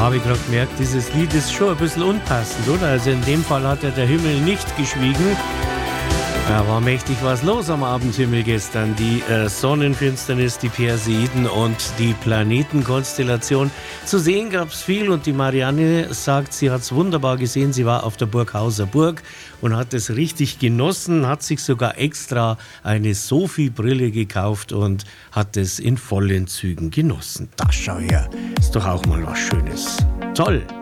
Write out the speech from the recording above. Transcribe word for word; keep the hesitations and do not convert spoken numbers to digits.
habe ich gerade gemerkt, dieses Lied ist schon ein bisschen unpassend, oder? Also in dem Fall hat ja der Himmel nicht geschwiegen. Da war mächtig was los am Abendhimmel gestern. Die äh, Sonnenfinsternis, die Perseiden und die Planetenkonstellation. Zu sehen gab es viel und die Marianne sagt, sie hat es wunderbar gesehen. Sie war auf der Burghauser Burg und hat es richtig genossen, hat sich sogar extra eine Sophie-Brille gekauft und hat es in vollen Zügen genossen. Da schau her, ist doch auch mal was Schönes. Toll!